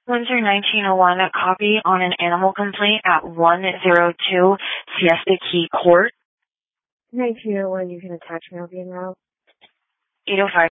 Windsor 1901, a copy on an animal complaint at 102 Siesta Key Court. 1901, you can attach me. I'll be en route. 805.